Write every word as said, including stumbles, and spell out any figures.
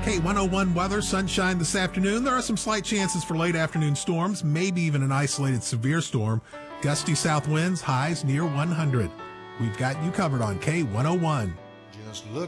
K one oh one weather, sunshine this afternoon. There are some slight chances for late afternoon storms, maybe even an isolated severe storm. Gusty south winds, highs near one hundred. We've got you covered on K one oh one. Just look